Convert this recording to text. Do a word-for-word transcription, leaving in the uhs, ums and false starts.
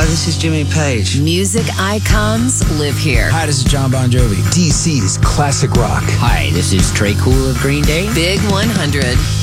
Hi, this is Jimmy Page. Music icons live here. Hi, this is John Bon Jovi. D C's classic rock. Hi, this is Trey Cool of Green Day. Big one hundred.